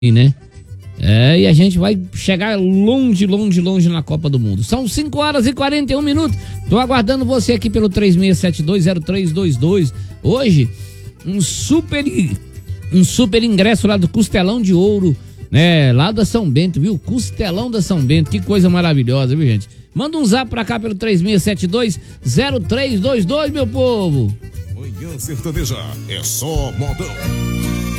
né? E a gente vai chegar longe, longe, longe na Copa do Mundo. São 5 horas e 41 minutos. Tô aguardando você aqui pelo 36720322. Hoje, um super ingresso lá do Costelão de Ouro, né? Lá da São Bento, viu? Costelão da São Bento, que coisa maravilhosa, viu, gente? Manda um zap pra cá pelo 36720322, meu povo. Manhã Sertaneja é só modão.